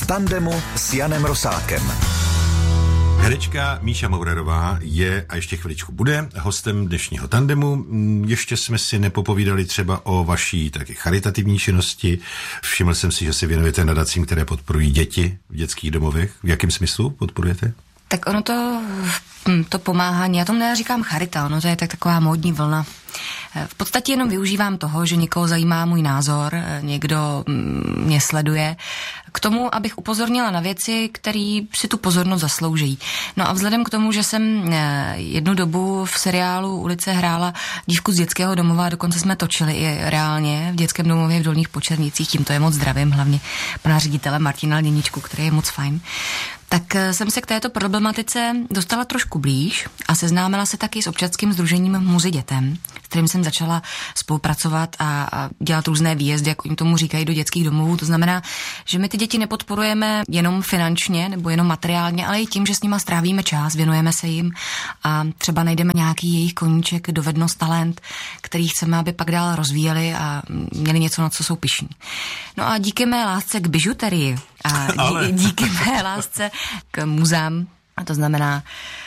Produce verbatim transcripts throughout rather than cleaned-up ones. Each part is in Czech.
v tandemu s Janem Rosákem. Herečka Míša Maurerová je a ještě chviličku bude hostem dnešního tandemu. Ještě jsme si nepopovídali třeba o vaší taky charitativní činnosti. Všiml jsem si, že se věnujete nadacím, které podporují děti v dětských domovech. V jakém smyslu podporujete? Tak ono to, to pomáhání, já tomu neříkám charita, ono to je tak taková módní vlna. V podstatě jenom využívám toho, že někoho zajímá můj názor, někdo mě sleduje, k tomu, abych upozornila na věci, které si tu pozornost zaslouží. No a vzhledem k tomu, že jsem jednu dobu v seriálu Ulice hrála dívku z dětského domova, dokonce jsme točili i reálně v dětském domově v Dolních Počernicích, tímto je moc zdravím, hlavně pana ředitele Martina Lněničku, který je moc fajn. Tak jsem se k této problematice dostala trošku blíž a seznámila se taky s občanským sdružením Muzy dětem, s kterým jsem začala spolupracovat a, a dělat různé výjezdy, jak oni tomu říkají, do dětských domovů. To znamená, že my ty děti nepodporujeme jenom finančně nebo jenom materiálně, ale i tím, že s nima strávíme čas, věnujeme se jim a třeba najdeme nějaký jejich koníček, dovednost, talent, který chceme, aby pak dál rozvíjeli a měli něco, na co jsou pyšní. No a díky mé lásce k bižuterii a dí, díky mé lásce k muzám, a to znamená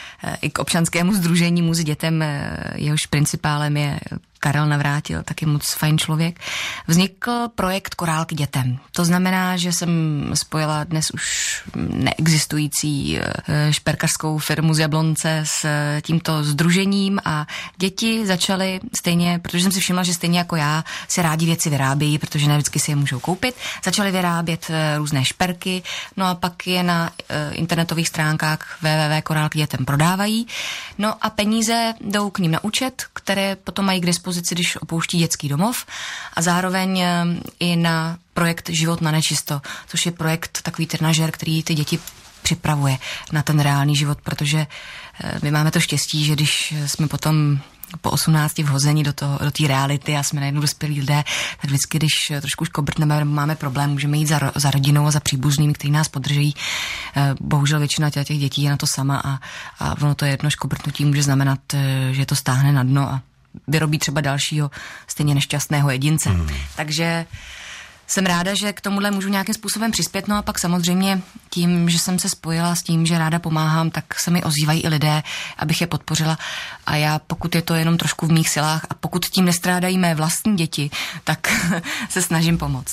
i k občanskému sdružení Muzy dětem, jehož principálem je Karel Navrátil, taky moc fajn člověk, vznikl projekt Korálky dětem. To znamená, že jsem spojila dnes už neexistující šperkařskou firmu z Jablonce s tímto sdružením a děti začaly stejně, protože jsem si všimla, že stejně jako já si rádi věci vyrábějí, protože ne vždycky si je můžou koupit, začaly vyrábět různé šperky, no a pak je na internetových stránkách w w w tečka korálky dětem prodávají, no a peníze jdou k ním na účet, které potom mají k dispozici, když opouští dětský domov a zároveň i na projekt Život na nečisto, což je projekt takový trenažér, který ty děti připravuje na ten reálný život, protože my máme to štěstí, že když jsme potom po osmnácti vhození do toho, do té reality a jsme najednou dospělí lidé, tak vždycky, když trošku škobrtneme nebo máme problém, můžeme jít za, za rodinou a za příbuznými, kteří nás podrží. Bohužel většina těch dětí je na to sama a, a ono to jedno škobrtnutí může znamenat, že to stáhne na dno a vyrobí třeba dalšího stejně nešťastného jedince. Hmm. Takže jsem ráda, že k tomuhle můžu nějakým způsobem přispět, no a pak samozřejmě tím, že jsem se spojila s tím, že ráda pomáhám, tak se mi ozývají i lidé, abych je podpořila a já, pokud je to jenom trošku v mých silách a pokud tím nestrádají mé vlastní děti, tak se snažím pomoct.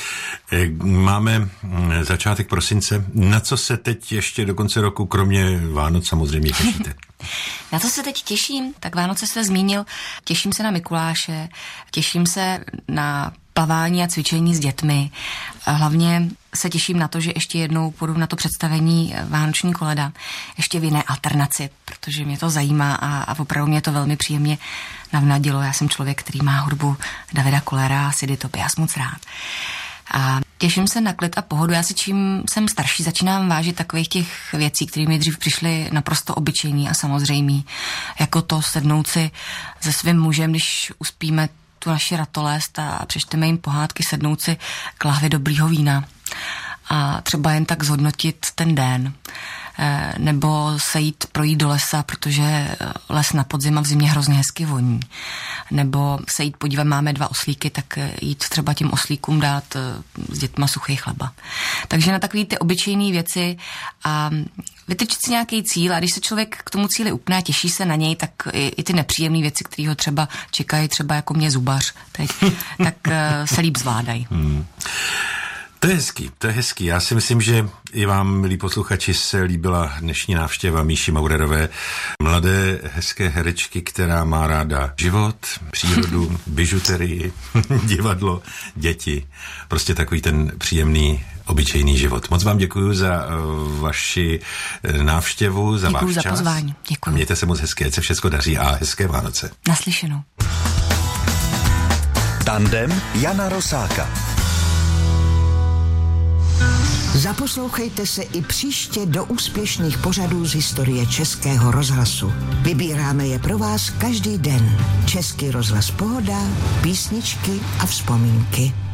Máme začátek prosince. Na co se teď ještě do konce roku, kromě Vánoc, samozřejmě těšíte? Na co se teď těším? Tak Vánoce jste zmínil. Těším se na Mikuláše, těším se na plavání a cvičení s dětmi. A hlavně se těším na to, že ještě jednou půjdu na to představení Vánoční koleda. Ještě v jiné alternaci, protože mě to zajímá a, a opravdu mě to velmi příjemně navnadilo. Já jsem člověk, který má hudbu Davida Kollera a Sidy Tobias moc rád. A těším se na klid a pohodu. Já si čím jsem starší, začínám vážit takových těch věcí, které mi dřív přišly naprosto obyčejný a samozřejmý. Jako to sednout si se svým mužem, když uspíme tu naši ratolest a přečteme jim pohádky, sednout si k lahvi dobrýho vína a třeba jen tak zhodnotit ten den. Nebo se jít projít do lesa, protože les na podzim a v zimě hrozně hezky voní. Nebo se jít podívat, máme dva oslíky, tak jít třeba těm oslíkům dát s dětma suchý chleba. Takže na takové ty obyčejné věci a vytyčit si nějaký cíl a když se člověk k tomu cíli upne a těší se na něj, tak i, i ty nepříjemné věci, které ho třeba čekají, třeba jako mě zubař teď, tak se líp zvládají. Hmm. To je hezký, to je hezký. Já si myslím, že i vám, milí posluchači, se líbila dnešní návštěva Míši Maurerové, mladé, hezké herečky, která má ráda život, přírodu, bižuterii, divadlo, děti. Prostě takový ten příjemný, obyčejný život. Moc vám děkuji za uh, vaši návštěvu, za děkuju váš za čas. Pozvání. Děkuji. Mějte se moc hezké, ať se všechno daří a hezké Vánoce. Naslyšenou. Tandem Jana Rosáka. Zaposlouchejte se i příště do úspěšných pořadů z historie Českého rozhlasu. Vybíráme je pro vás každý den. Český rozhlas Pohoda, písničky a vzpomínky.